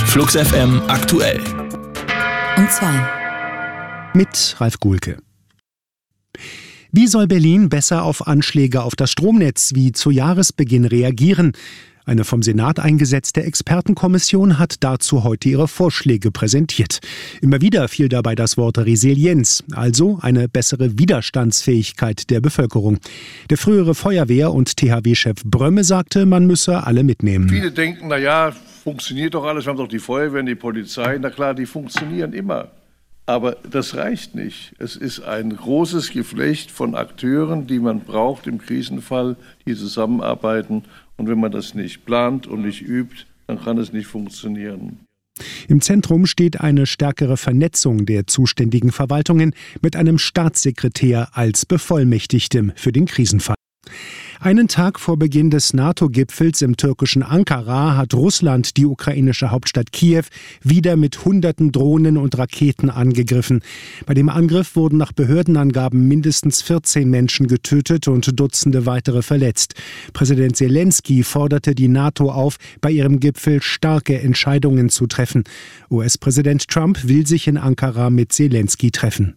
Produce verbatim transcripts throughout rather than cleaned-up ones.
Flux F M aktuell. Um zwei. Mit Ralf Guhlke. Wie soll Berlin besser auf Anschläge auf das Stromnetz wie zu Jahresbeginn reagieren? Eine vom Senat eingesetzte Expertenkommission hat dazu heute ihre Vorschläge präsentiert. Immer wieder fiel dabei das Wort Resilienz, also eine bessere Widerstandsfähigkeit der Bevölkerung. Der frühere Feuerwehr- und T H W-Chef Brömme sagte, man müsse alle mitnehmen. Viele denken, na ja, funktioniert doch alles, wir haben doch die Feuerwehr, die Polizei. Na klar, die funktionieren immer. Aber das reicht nicht. Es ist ein großes Geflecht von Akteuren, die man braucht im Krisenfall, die zusammenarbeiten. Und wenn man das nicht plant und nicht übt, dann kann es nicht funktionieren. Im Zentrum steht eine stärkere Vernetzung der zuständigen Verwaltungen mit einem Staatssekretär als Bevollmächtigtem für den Krisenfall. Einen Tag vor Beginn des NATO-Gipfels im türkischen Ankara hat Russland die ukrainische Hauptstadt Kiew wieder mit hunderten Drohnen und Raketen angegriffen. Bei dem Angriff wurden nach Behördenangaben mindestens vierzehn Menschen getötet und Dutzende weitere verletzt. Präsident Zelensky forderte die NATO auf, bei ihrem Gipfel starke Entscheidungen zu treffen. U S-Präsident Trump will sich in Ankara mit Zelensky treffen.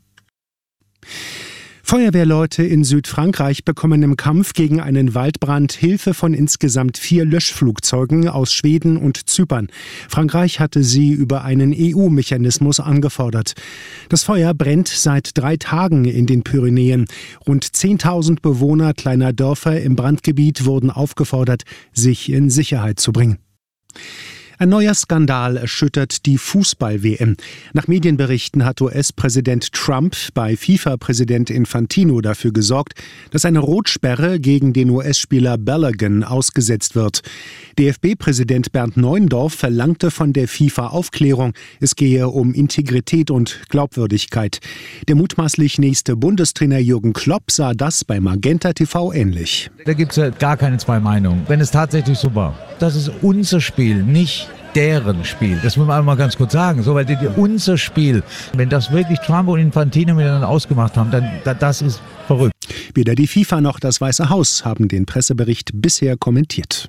Feuerwehrleute in Südfrankreich bekommen im Kampf gegen einen Waldbrand Hilfe von insgesamt vier Löschflugzeugen aus Schweden und Zypern. Frankreich hatte sie über einen E U-Mechanismus angefordert. Das Feuer brennt seit drei Tagen in den Pyrenäen. Rund zehntausend Bewohner kleiner Dörfer im Brandgebiet wurden aufgefordert, sich in Sicherheit zu bringen. Ein neuer Skandal erschüttert die Fußball-W M. Nach Medienberichten hat U S-Präsident Trump bei FIFA-Präsident Infantino dafür gesorgt, dass eine Rotsperre gegen den U S-Spieler Balogun ausgesetzt wird. D F B-Präsident Bernd Neuendorf verlangte von der FIFA Aufklärung. Es gehe um Integrität und Glaubwürdigkeit. Der mutmaßlich nächste Bundestrainer Jürgen Klopp sah das bei Magenta T V ähnlich. Da gibt es ja gar keine zwei Meinungen. Wenn es tatsächlich so war, das ist unser Spiel, nicht deren Spiel. Das muss man einmal ganz kurz sagen. So, weil die, die, unser Spiel, wenn das wirklich Trump und Infantino miteinander ausgemacht haben, dann da, das ist verrückt. Weder die FIFA noch das Weiße Haus haben den Pressebericht bisher kommentiert.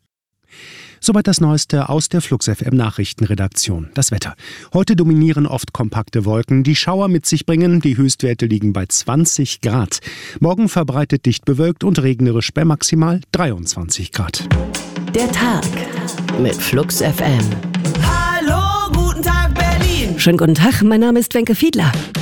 Soweit das Neueste aus der Flux F M Nachrichtenredaktion. Das Wetter. Heute dominieren oft kompakte Wolken, die Schauer mit sich bringen. Die Höchstwerte liegen bei zwanzig Grad. Morgen verbreitet dicht bewölkt und regnerisch bei maximal dreiundzwanzig Grad. Der Tag mit Flux F M. Hallo, guten Tag Berlin. Schönen guten Tag, mein Name ist Wenke Fiedler.